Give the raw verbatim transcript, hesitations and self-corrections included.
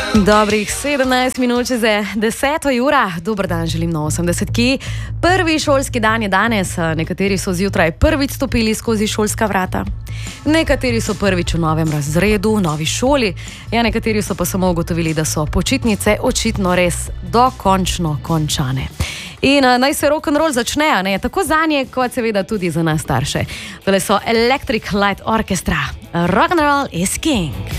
Dobrih sedemnajst minut čez deseto ura. Dober dan želim na osemdesetki. Prvi šolski dan je danes. Nekateri so zjutraj prvič stopili skozi šolska vrata. Nekateri so prvič v novem razredu, v novi šoli. Ja, nekateri so pa samo ugotovili, da so počitnice očitno res dokončno končane. In uh, naj se rock'n'roll začne, ne? Tako zanje, kot seveda tudi za nas starše. Tole so Electric Light Orchestra. Rock'n'roll is king.